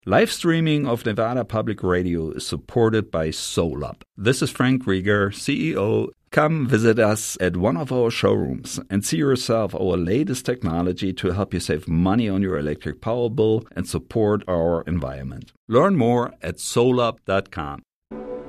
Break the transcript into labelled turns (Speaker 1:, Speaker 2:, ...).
Speaker 1: Live streaming of Nevada Public Radio is supported by SolUp. This is Frank Rieger, CEO. Come visit us at one of our showrooms and see yourself our latest technology to help you save money on your electric power bill and support our environment. Learn more at solup.com.